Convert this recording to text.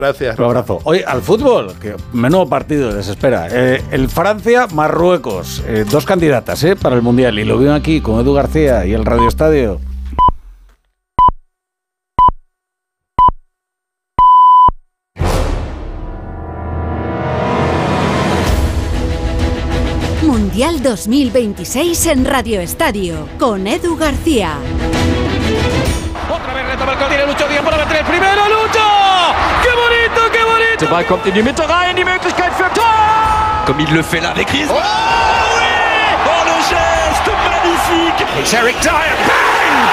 Gracias. Un abrazo. Hoy al fútbol, que menudo partido les espera. El Francia-Marruecos, 2 candidatas para el Mundial. Y lo veo aquí con Edu García y el Radio Estadio. Mundial 2026 en Radio Estadio, con Edu García. Otra vez retoma el gol, tiene Lucho Díaz para meter el primero, Lucho! ¡Qué bonito, qué bonito! Der Ball kommt in die Mitte rein, die Möglichkeit für Tor! Comme il le fait là avec Griezmann. Oh oui! Oh le geste magnifique! It's Eric Dyer, bang!